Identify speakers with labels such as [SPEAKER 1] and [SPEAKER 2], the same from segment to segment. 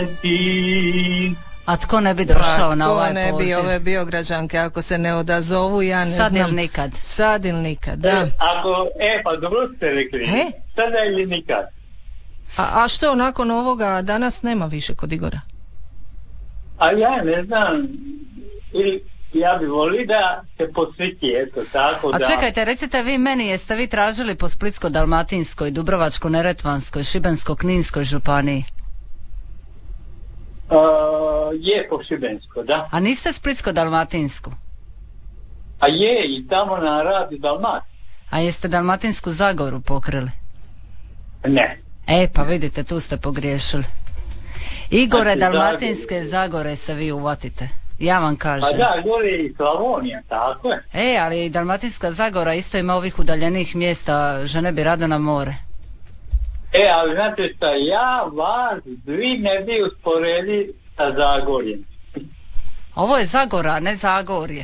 [SPEAKER 1] A tko ne bi došao na ovaj poziv?
[SPEAKER 2] Tko ne bi ove Biograđanke ako se ne odazovu, ja ne
[SPEAKER 1] sad
[SPEAKER 2] znam.
[SPEAKER 1] Sad ili nikad?
[SPEAKER 2] Sad ili nikad, da.
[SPEAKER 3] Pa dobro ste rekli. Sada ili nikad?
[SPEAKER 2] A što nakon ovoga danas nema više kod Igora?
[SPEAKER 3] A ja ne znam. Ja bi volio da se posjeti, eto tako da...
[SPEAKER 1] A čekajte, recite vi meni, jeste vi tražili po Splitsko-dalmatinskoj, Dubrovačko-neretvanskoj, Šibensko-kninskoj županiji?
[SPEAKER 3] Je po Šibensko, da.
[SPEAKER 1] A niste Splitsko-dalmatinsku?
[SPEAKER 3] A je, i tamo na radi Dalmat.
[SPEAKER 1] A jeste Dalmatinsku Zagoru pokrili?
[SPEAKER 3] Ne.
[SPEAKER 1] Pa vidite, tu ste pogriješili. Igore, Dalmatinske Zagore se vi uvatite. Ja vam kažem.
[SPEAKER 3] Pa da, gore i Slavonija, tako je.
[SPEAKER 1] Ali i Dalmatinska Zagora isto ima ovih udaljenih mjesta, žene bi rado na more.
[SPEAKER 3] Ali znate šta, ja vas vi ne bi usporedili sa Zagorjem.
[SPEAKER 1] Ovo je Zagora, ne Zagorje.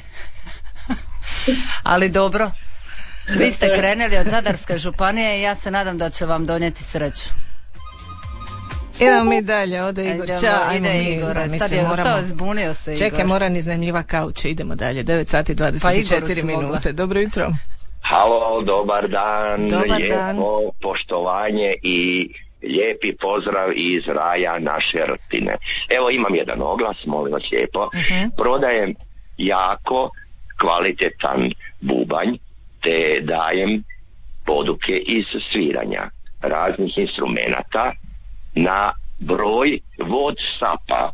[SPEAKER 1] Ali dobro, vi ste krenuli od Zadarske županije i ja se nadam da će vam donijeti sreću.
[SPEAKER 2] Idemo mi dalje, ode Igor.
[SPEAKER 1] Ide Igor, sad je ostao, zbunio se Igor.
[SPEAKER 2] Čekaj, moram iznajmljiva kauče, idemo dalje, 9 sati 24 minute. Dobro jutro.
[SPEAKER 4] Halo, dobar dan,
[SPEAKER 2] dobar
[SPEAKER 4] lijepo
[SPEAKER 2] dan.
[SPEAKER 4] Poštovanje i lijepi pozdrav iz raja naše Rtine. Evo imam jedan oglas, molim vas lijepo. Prodajem jako kvalitetan bubanj, te dajem poduke iz sviranja raznih instrumenata na broj WhatsAppa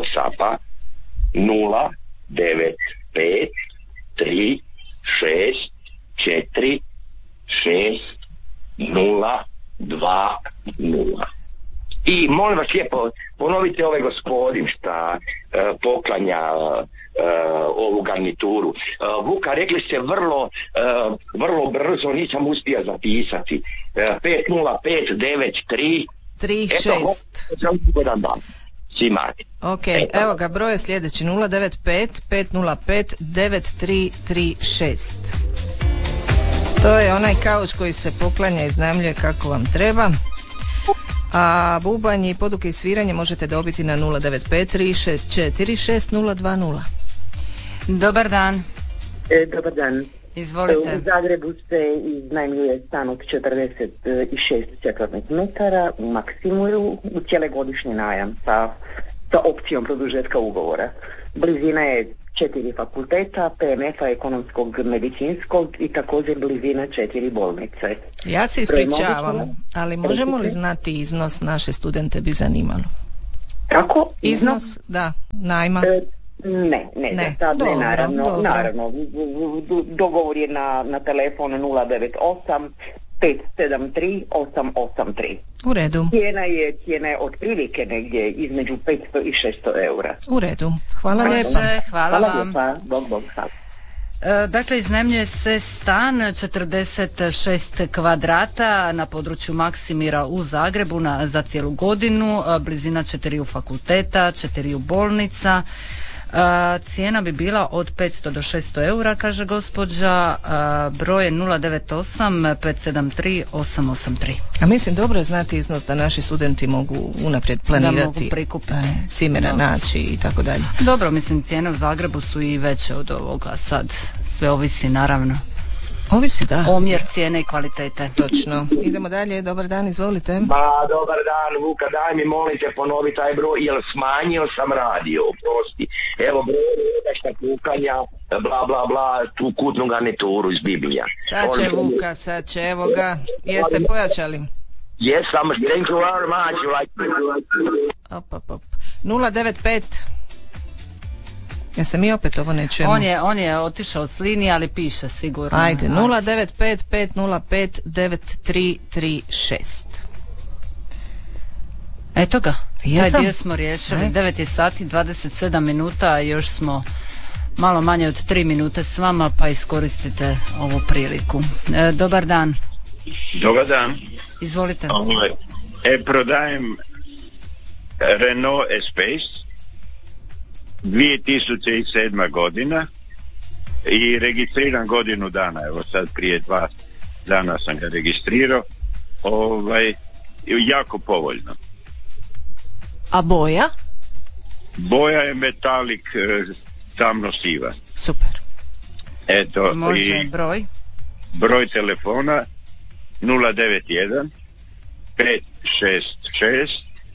[SPEAKER 4] 095 3 6 4 6 0 2 0. I molim vas lijepo, ponovite ovaj gospodin šta poklanja ovu garnituru. Vuka, rekli ste vrlo brzo, nisam uspio zapisati. 50593
[SPEAKER 2] 36.
[SPEAKER 4] Dobar dan. Svima.
[SPEAKER 2] Ok, evo ga, broj je sljedeći 095 505 9336. To je onaj kauč koji se poklanja i iznajmljuje kako vam treba. A bubanj i poduke i sviranje možete dobiti na 095 364 6020.
[SPEAKER 1] Dobar dan.
[SPEAKER 5] Dobar dan.
[SPEAKER 1] Izvolite.
[SPEAKER 5] U Zagrebu se iznajmljuje stan od 46 četvornih metara u Maksimuju u cijegodišnji najam sa opcijom produžetka ugovora. Blizina je 4 fakulteta, PMF-a, ekonomskog, medicinskog i također blizina 4 bolnice.
[SPEAKER 2] Ja se ispričavam, ali možemo li znati iznos, naše studente bi zanimalo?
[SPEAKER 5] Kako?
[SPEAKER 2] Iznos, da, najma.
[SPEAKER 5] Ne, sad ne, naravno. Dogovor je na telefonu 098 573 883.
[SPEAKER 2] U redu.
[SPEAKER 5] Cijena je otprilike negdje između 500 i 600 eura.
[SPEAKER 2] U redu. Hvala lijepo.
[SPEAKER 1] Hvala vam.
[SPEAKER 5] Lijepa. Bog, hvala.
[SPEAKER 1] Dakle, iznajmljuje se stan 46 kvadrata na području Maksimira u Zagrebu za cijelu godinu, blizina 4 fakulteta, 4 bolnica. Cijena bi bila od 500 do 600 eura, kaže gospođa. Broj je 098 573 883.
[SPEAKER 2] A mislim, dobro je znati iznos da naši studenti mogu unaprijed planirati,
[SPEAKER 1] da mogu prikupiti
[SPEAKER 2] cimera naći i tako dalje.
[SPEAKER 1] Dobro, mislim, cijene u Zagrebu su i veće od ovoga, sad sve ovisi naravno.
[SPEAKER 2] Ovisi, da.
[SPEAKER 1] Omjer cijene i kvalitete.
[SPEAKER 2] Točno. Idemo dalje, dobar dan, izvolite.
[SPEAKER 4] Dobar dan, Vuka, daj mi molim te ponovi taj broj, jer smanjio sam radio, prosti. Evo broj šta kukanja, bla bla bla, tu kutnu garnituru iz Biblija.
[SPEAKER 2] Sad će Vuka, evo ga. Jeste pojačali?
[SPEAKER 4] Jesam, thank you very much.
[SPEAKER 2] 095. Ja se mi opet ovo ne čujemo.
[SPEAKER 1] On je otišao s linije, ali piše sigurno.
[SPEAKER 2] Ajde, 095 505 9336.
[SPEAKER 1] Eto ga, taj dio smo riješili. 9 je sati 27 minuta, a još smo malo manje od 3 minute s vama, pa iskoristite ovu priliku. Dobar dan.
[SPEAKER 6] Dobar dan.
[SPEAKER 1] Izvolite.
[SPEAKER 6] Prodajem Renault Espace 2007. godina i registriran godinu dana, evo sad prije 2 dana sam ga registrirao, jako povoljno.
[SPEAKER 2] A boja?
[SPEAKER 6] Boja je metalik, tamno siva.
[SPEAKER 2] Super.
[SPEAKER 6] Eto,
[SPEAKER 1] Može
[SPEAKER 6] i
[SPEAKER 1] broj
[SPEAKER 6] telefona 091 566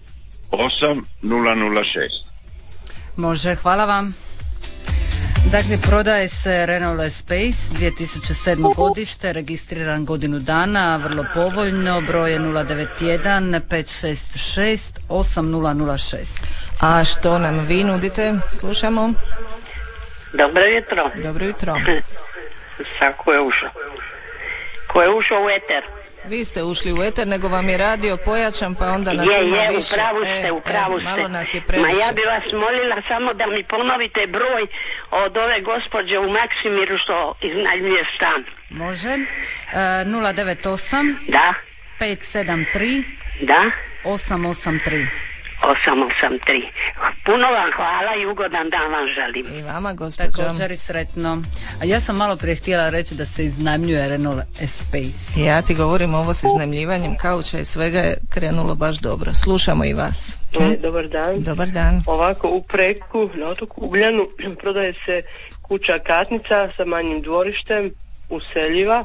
[SPEAKER 6] 8006.
[SPEAKER 1] Može, hvala vam. Dakle, prodaje se Renault Space 2007. godište, registriran godinu dana, vrlo povoljno, broj je 091 566 8006.
[SPEAKER 2] A što nam vi nudite? Slušamo.
[SPEAKER 7] Dobro jutro.
[SPEAKER 2] Dobro jutro.
[SPEAKER 7] Sad ko je ušao? Ko je ušao u eter?
[SPEAKER 2] Vi ste ušli u eter, nego vam je radio pojačan, pa onda nas ima više.
[SPEAKER 7] U pravu ste.
[SPEAKER 2] Malo nas je previše.
[SPEAKER 7] Ma ja bi vas molila samo da mi ponovite broj od ove gospođe u Maksimiru što iznajmljuje stan.
[SPEAKER 1] Može. 098
[SPEAKER 7] Da.
[SPEAKER 1] 573
[SPEAKER 7] Da.
[SPEAKER 1] 883.
[SPEAKER 7] 883. Puno vam hvala i ugodan dan vam želim.
[SPEAKER 2] I vama, gospođo.
[SPEAKER 1] Također i sretno. A ja sam malo prije htjela reći da se iznajmljuje Renault Space.
[SPEAKER 2] Ja ti govorim, ovo s iznajmljivanjem kauča i svega je krenulo baš dobro. Slušamo i vas.
[SPEAKER 8] Dobar dan.
[SPEAKER 2] Dobar dan.
[SPEAKER 8] Ovako, u Preku, na otoku Ugljanu, prodaje se kuća Katnica sa manjim dvorištem, useljiva,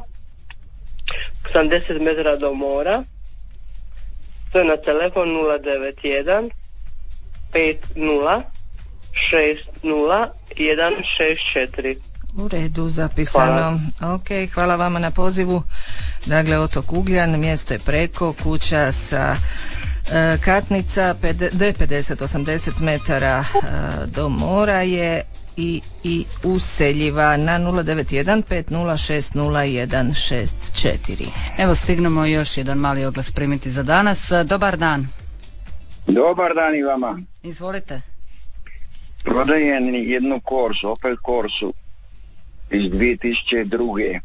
[SPEAKER 8] 80 metara do mora. To je na telefon 091 50 60 164.
[SPEAKER 2] U redu, zapisano.
[SPEAKER 8] Hvala.
[SPEAKER 2] Ok, hvala vama na pozivu. Dakle, otok Ugljan, mjesto je Preko, kuća sa Katnica, 50-80 metara do mora je i useljiva na 091 506 0164.
[SPEAKER 1] Evo, stignemo još jedan mali oglas primiti za danas. Dobar dan.
[SPEAKER 9] Dobar dan i vama.
[SPEAKER 1] Izvolite.
[SPEAKER 9] Prodajem jednu Corsu, Opel Corsu iz 2002.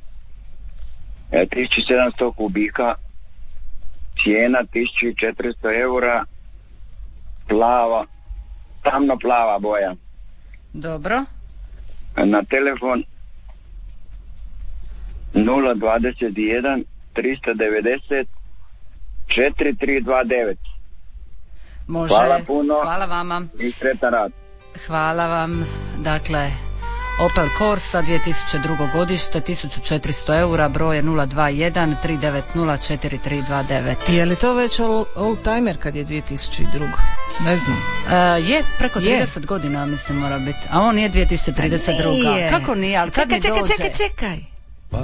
[SPEAKER 9] 1700 kubika, cijena 1400 eura, plava, tamno plava boja.
[SPEAKER 1] Dobro.
[SPEAKER 9] Na telefon 021 390 4329.
[SPEAKER 1] Može.
[SPEAKER 9] Hvala puno.
[SPEAKER 1] Hvala vama.
[SPEAKER 9] I sretan rad.
[SPEAKER 1] Hvala vam. Dakle, Opel Corsa 2002. godište, 1400 eura, broj je 021 390 4329.
[SPEAKER 2] Je li to već old timer kad je 2002? Ne znam.
[SPEAKER 1] Je, preko 30 godina mislim mora biti. A on je 2032.
[SPEAKER 2] Nije.
[SPEAKER 1] Kako nije? Ali kad mi dođe?
[SPEAKER 2] Čekaj.